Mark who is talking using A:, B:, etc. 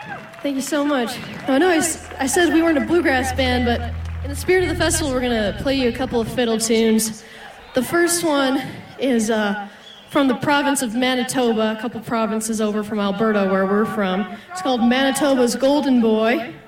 A: Thank you so much. I know I said we weren't a bluegrass band, but in the spirit of the festival, we're going to play you a couple of fiddle tunes. The first one is from the province of Manitoba, a couple provinces over from Alberta, where we're from. It's called Manitoba's Golden Boy.